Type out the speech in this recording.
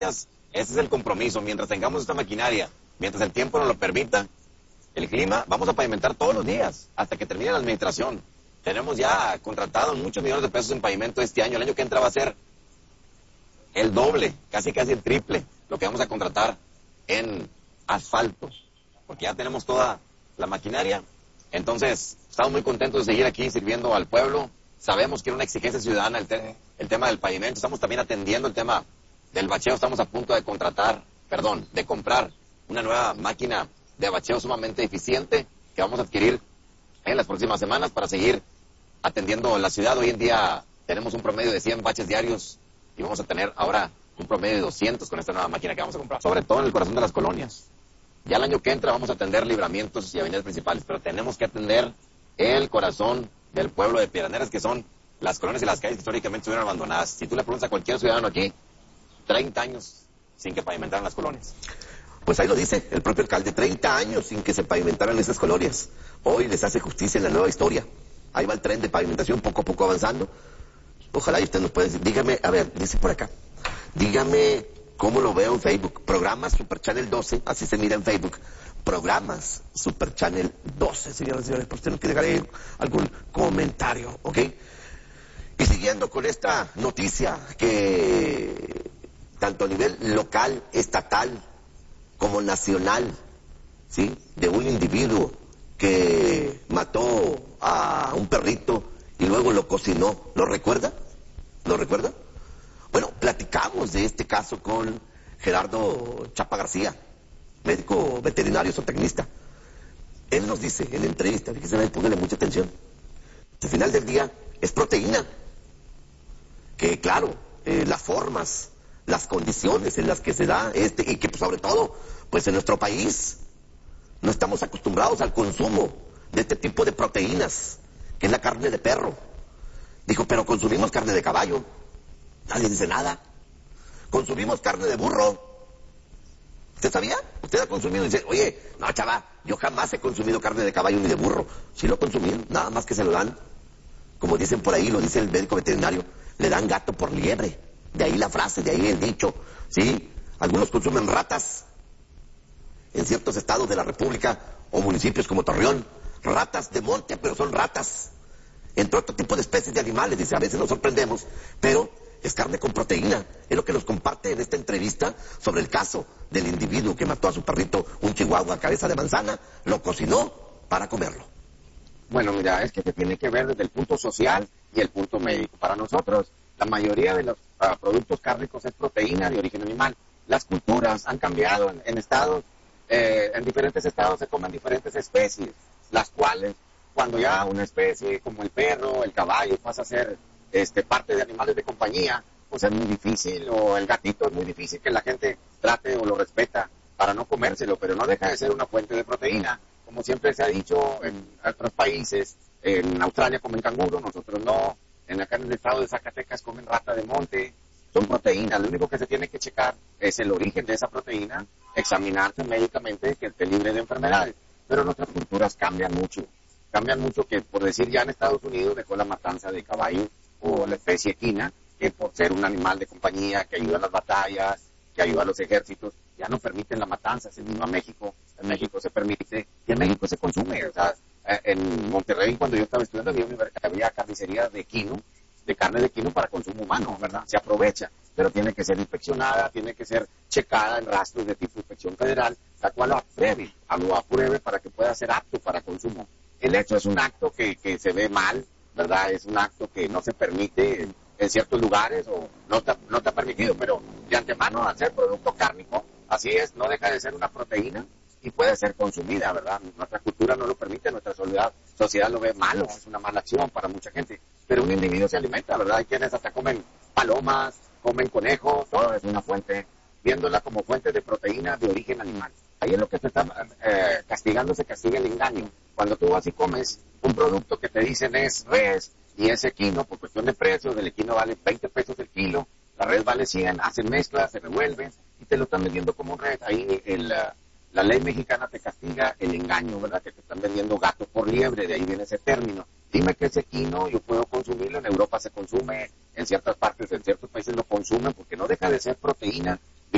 Ese es el compromiso. Mientras tengamos esta maquinaria, mientras el tiempo nos lo permita, el clima, vamos a pavimentar todos los días hasta que termine la administración. Tenemos ya contratado muchos millones de pesos en pavimento este año. El año que entra va a ser el doble, casi el triple, lo que vamos a contratar en asfalto, porque ya tenemos toda la maquinaria. Entonces, estamos muy contentos de seguir aquí sirviendo al pueblo. Sabemos que es una exigencia ciudadana el tema del pavimento. Estamos también atendiendo el tema del bacheo. Estamos a punto de de comprar una nueva máquina de bacheo sumamente eficiente que vamos a adquirir en las próximas semanas para seguir atendiendo la ciudad. Hoy en día tenemos un promedio de 100 baches diarios y vamos a tener ahora un promedio de 200 con esta nueva máquina que vamos a comprar, sobre todo en el corazón de las colonias. Ya el año que entra vamos a atender libramientos y avenidas principales, pero tenemos que atender el corazón del pueblo de Piedras Negras, que son las colonias y las calles que históricamente estuvieron abandonadas. Si tú le preguntas a cualquier ciudadano aquí, 30 años sin que pavimentaran las colonias. Pues ahí lo dice el propio alcalde, 30 años sin que se pavimentaran esas colonias. Hoy les hace justicia en la nueva historia. Ahí va el tren de pavimentación poco a poco avanzando. Ojalá y usted nos pueda decir, dígame, a ver, dice por acá, dígame cómo lo veo en Facebook. Programas Super Channel 12, así se mira en Facebook. Programas Super Channel 12, señoras y señores. Por usted nos quiere dejar ahí algún comentario, ¿ok? Y siguiendo con esta noticia que tanto a nivel local, estatal, como nacional, ¿sí? De un individuo que mató a un perrito y luego lo cocinó. ¿Lo recuerda? ¿Lo recuerda? Bueno, platicamos de este caso con Gerardo Chapa García, médico veterinario zootecnista. Él nos dice en la entrevista, fíjese, póngale mucha atención, al final del día es proteína, que claro, las formas, las condiciones en las que se da y que pues, sobre todo, pues en nuestro país no estamos acostumbrados al consumo de este tipo de proteínas, que es la carne de perro. Dijo, pero consumimos carne de caballo. Nadie dice nada. Consumimos carne de burro. ¿Usted sabía? ¿Usted ha consumido? Y dice, oye, no, chava, yo jamás he consumido carne de caballo ni de burro. Sí lo consumí, nada más que se lo dan. Como dicen por ahí, lo dice el médico veterinario, le dan gato por liebre. De ahí la frase, de ahí el dicho. ¿Sí? Algunos consumen ratas en ciertos estados de la República o municipios como Torreón. Ratas de monte, pero son ratas. Entre otro tipo de especies de animales, dice, a veces nos sorprendemos, pero es carne con proteína. Es lo que nos comparte en esta entrevista sobre el caso del individuo que mató a su perrito, un chihuahua cabeza de manzana, lo cocinó para comerlo. Bueno, mira, es que se tiene que ver desde el punto social y el punto médico. Para nosotros, la mayoría de los productos cárnicos es proteína de origen animal. Las culturas han cambiado en estados, en diferentes estados se comen diferentes especies, las cuales, cuando ya una especie como el perro, el caballo, pasa a ser parte de animales de compañía, pues es muy difícil, o el gatito es muy difícil que la gente trate o lo respeta para no comérselo, pero no deja de ser una fuente de proteína. Como siempre se ha dicho en otros países, en Australia comen canguro, nosotros no, acá en el estado de Zacatecas comen rata de monte. Son proteínas, lo único que se tiene que checar es el origen de esa proteína, examinarse médicamente que esté libre de enfermedades. Pero nuestras culturas cambian mucho que, por decir, ya en Estados Unidos dejó la matanza de caballo o la especie equina, que por ser un animal de compañía que ayuda a las batallas, que ayuda a los ejércitos, ya no permiten la matanza. Es el mismo a México. En México se permite y en México se consume. O sea, en Monterrey, cuando yo estaba estudiando, había carnicerías de equino, de carne de equino para consumo humano, ¿verdad? Se aprovecha, pero tiene que ser inspeccionada, tiene que ser checada en rastros de tipo inspección federal, la cual lo apruebe para que pueda ser apto para consumo. El hecho es un acto que se ve mal, ¿verdad? Es un acto que no se permite en ciertos lugares o no está permitido, pero de antemano hacer producto cárnico, así es, no deja de ser una proteína y puede ser consumida, ¿verdad? Nuestra cultura no lo permite, nuestra sociedad lo ve malo, es una mala acción para mucha gente, pero un individuo se alimenta, ¿verdad? Hay quienes hasta comen palomas, comen conejos, todo es una fuente, viéndola como fuente de proteína de origen animal. Ahí es lo que se está castigando, se castiga el engaño. Cuando tú vas y comes un producto que te dicen es res y es equino, por cuestión de precios, el equino vale 20 pesos el kilo, la res vale 100, hacen mezclas, se revuelven y te lo están vendiendo como res. Ahí la ley mexicana te castiga el engaño, ¿verdad? Que te están vendiendo gato por liebre, de ahí viene ese término. Dime que es equino, yo puedo consumirlo, en Europa se consume, en ciertas partes, en ciertos países lo consumen, porque no deja de ser proteína